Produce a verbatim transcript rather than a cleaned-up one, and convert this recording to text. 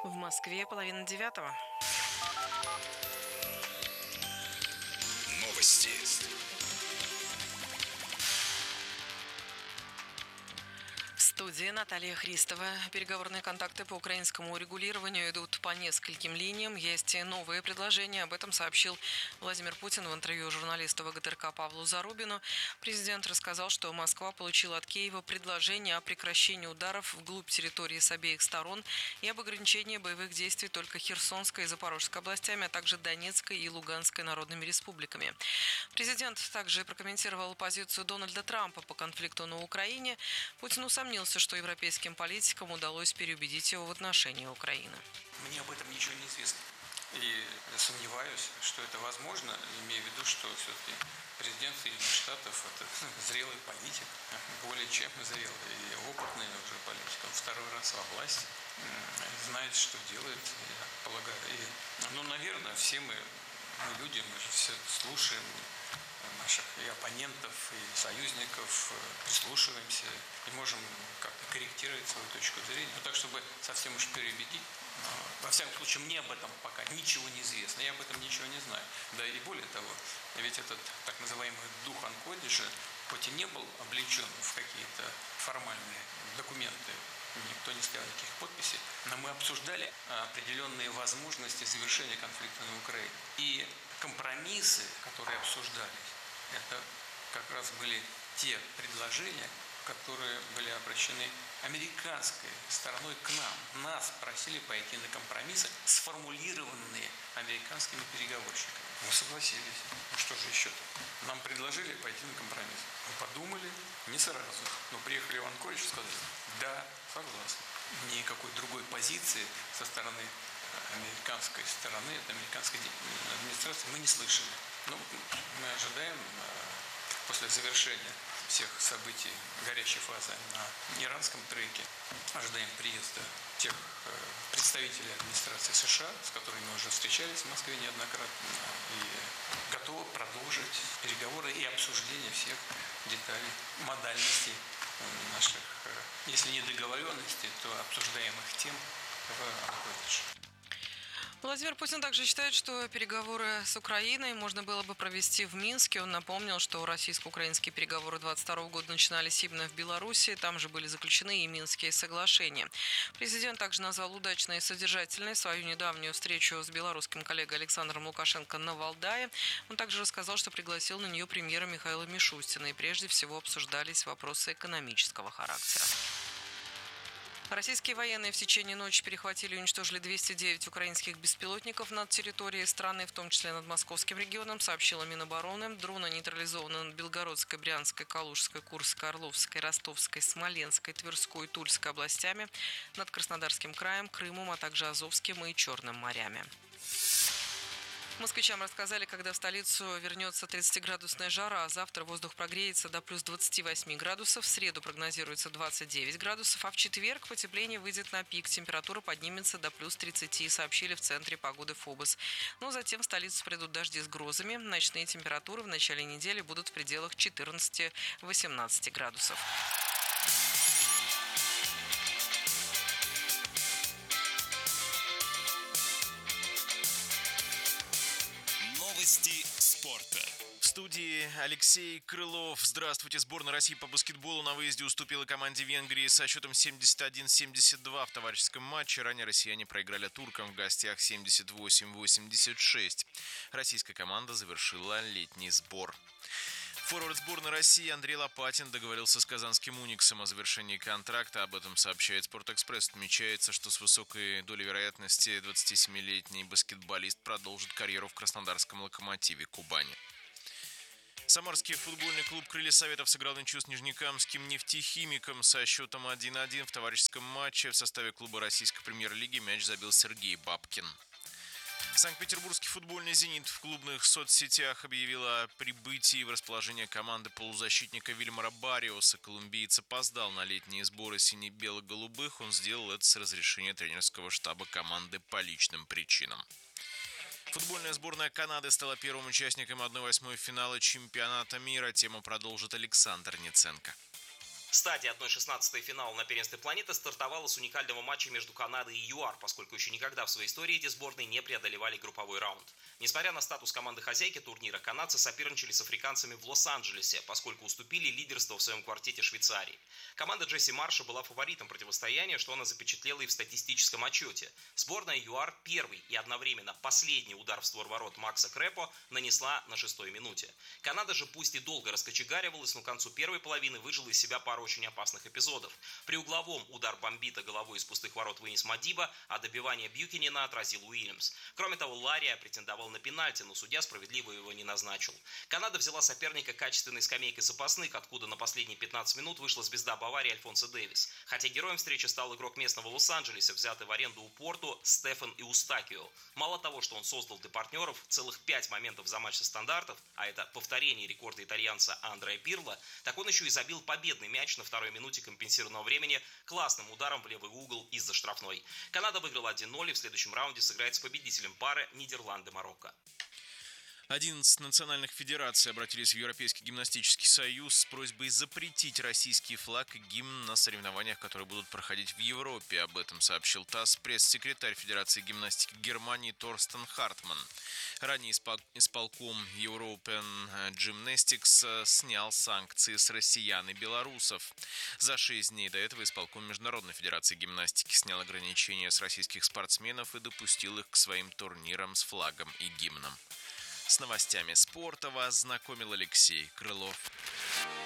В Москве половина девятого. Новости. В студии Наталья Христова. Переговорные контакты по украинскому урегулированию идут по нескольким линиям. Есть и новые предложения. Об этом сообщил Владимир Путин в интервью журналисту ВГТРК Павлу Зарубину. Президент рассказал, что Москва получила от Киева предложение о прекращении ударов вглубь территории с обеих сторон и об ограничении боевых действий только Херсонской и Запорожской областями, а также Донецкой и Луганской народными республиками. Президент также прокомментировал позицию Дональда Трампа по конфликту на Украине. Путин усомнился, что европейским политикам удалось переубедить его в отношении Украины. Мне об этом ничего не известно. И сомневаюсь, что это возможно, имея в виду, что все-таки президент Соединенных Штатов – это зрелый политик, более чем зрелый и опытный уже политик. Он второй раз во власти, знает, что делает, я полагаю. И, ну, наверное, все мы, мы люди, мы же все слушаем наших и оппонентов, и союзников, прислушиваемся и можем как-то корректировать свою точку зрения. Но так, чтобы совсем уж переубедить, во всяком случае, мне об этом пока ничего не известно, я об этом ничего не знаю. Да и более того, ведь этот так называемый дух Анкодиша, хоть и не был облечен в какие-то формальные документы, никто не ставил никаких подписей, но мы обсуждали определенные возможности завершения конфликта на Украине. И компромиссы, которые обсуждались, это как раз были те предложения, которые были обращены американской стороной к нам. Нас просили пойти на компромиссы, сформулированные американскими переговорщиками. Мы согласились. Ну что же еще-то? Нам предложили пойти на компромисс. Мы подумали, не сразу, но приехали в Анкоридж и сказали: да, согласны. Никакой другой позиции со стороны американской стороны, от американской администрации мы не слышали. Ну, мы ожидаем после завершения всех событий горячей фазы на иранском треке, ожидаем приезда тех представителей администрации США, с которыми мы уже встречались в Москве неоднократно, и готовы продолжить переговоры и обсуждение всех деталей, модальностей наших, если не договоренностей, то обсуждаемых тем в Анкоридже. Владимир Путин также считает, что переговоры с Украиной можно было бы провести в Минске. Он напомнил, что российско-украинские переговоры двадцать второго года начинались именно в Беларуси. Там же были заключены и Минские соглашения. Президент также назвал удачной и содержательной свою недавнюю встречу с белорусским коллегой Александром Лукашенко на Валдае. Он также рассказал, что пригласил на нее премьера Михаила Мишустина. И прежде всего обсуждались вопросы экономического характера. Российские военные в течение ночи перехватили и уничтожили двести девять украинских беспилотников над территорией страны, в том числе над Московским регионом, сообщила Минобороны. Дроны нейтрализованы над Белгородской, Брянской, Калужской, Курской, Орловской, Ростовской, Смоленской, Тверской и Тульской областями, над Краснодарским краем, Крымом, а также Азовским и Черным морями. Москвичам рассказали, когда в столицу вернется тридцатиградусная жара. Завтра воздух прогреется до плюс двадцати восьми градусов. В среду прогнозируется двадцать девять градусов, а в четверг потепление выйдет на пик. Температура поднимется до плюс тридцати, сообщили в Центре погоды ФОБОС. Но затем в столицу придут дожди с грозами. Ночные температуры в начале недели будут в пределах четырнадцати-восемнадцати градусов. Новости спорта. В студии Алексей Крылов. Здравствуйте. Сборная России по баскетболу на выезде уступила команде Венгрии со счетом семьдесят один семьдесят два в товарищеском матче. Ранее россияне проиграли туркам в гостях семьдесят восемь восемьдесят шесть. Российская команда завершила летний сбор. Форвард сборной России Андрей Лопатин договорился с казанским «Униксом» о завершении контракта. Об этом сообщает «Спортэкспресс». Отмечается, что с высокой долей вероятности двадцатисемилетний баскетболист продолжит карьеру в краснодарском «Локомотиве» Кубани. Самарский футбольный клуб «Крылья Советов» сыграл ничью с нижнекамским «Нефтехимиком» со счетом один один в товарищеском матче. В составе клуба российской премьер-лиги мяч забил Сергей Бабкин. Санкт-Петербургский футбольный «Зенит» в клубных соцсетях объявил о прибытии в расположение команды полузащитника Вильмара Барриоса. Колумбиец опоздал на летние сборы сине-бело-голубых. Он сделал это с разрешения тренерского штаба команды по личным причинам. Футбольная сборная Канады стала первым участником одной восьмой финала чемпионата мира. Тему продолжит Александр Ниценко. Стадия одна шестнадцатая финала на первенстве планеты стартовала с уникального матча между Канадой и ЮАР, поскольку еще никогда в своей истории эти сборные не преодолевали групповой раунд. Несмотря на статус команды-хозяйки турнира, канадцы соперничали с африканцами в Лос-Анджелесе, поскольку уступили лидерство в своем квартете Швейцарии. Команда Джесси Марша была фаворитом противостояния, что она запечатлела и в статистическом отчете. Сборная ЮАР первый и одновременно последний удар в створ ворот Макса Крепо нанесла на шестой минуте. Канада же пусть и долго раскочегаривалась, но к концу первой половины выжила из себя пару очень опасных эпизодов. При угловом удар бомбита головой из пустых ворот вынес Мадиба, а добивание Бьюкинена отразил Уильямс. Кроме того, Лария претендовал на пенальти, но судья справедливо его не назначил. Канада взяла соперника качественной скамейкой запасных, откуда на последние пятнадцать минут вышла звезда Баварии Альфонсо Дэвис. Хотя героем встречи стал игрок местного Лос-Анджелеса, взятый в аренду у Порту Стефан Иустакио. Мало того, что он создал для партнеров целых пять моментов за матч со стандартов, а это повторение рекорда итальянца Андреа Пирло, так он еще и забил победный мяч на второй минуте компенсированного времени классным ударом в левый угол из-за штрафной. Канада выиграла один ноль и в следующем раунде сыграет с победителем пары Нидерланды-Марокко. одиннадцать национальных федераций обратились в Европейский гимнастический союз с просьбой запретить российский флаг и гимн на соревнованиях, которые будут проходить в Европе. Об этом сообщил ТАСС пресс-секретарь Федерации гимнастики Германии Торстен Хартман. Ранее исполком European Gymnastics снял санкции с россиян и белорусов. За шесть дней до этого исполком Международной Федерации гимнастики снял ограничения с российских спортсменов и допустил их к своим турнирам с флагом и гимном. С новостями спорта вас знакомил Алексей Крылов.